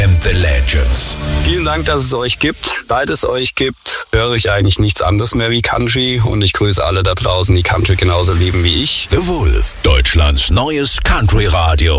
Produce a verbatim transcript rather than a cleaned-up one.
and the Legends. Vielen Dank, dass es euch gibt. Seit es euch gibt, höre ich eigentlich nichts anderes mehr wie Country. Und ich grüße alle da draußen, die Country genauso lieben wie ich. The Wolf, Deutschlands neues Country-Radio.